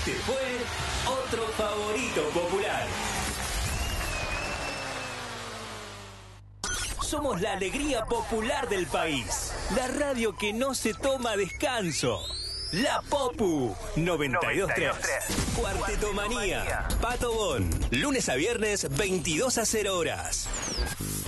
Este fue otro favorito popular. Somos la alegría popular del país. La radio que no se toma descanso. La Popu 92.3. Cuarteto Manía. Pato Bon. Lunes a viernes, 22 a 0 horas.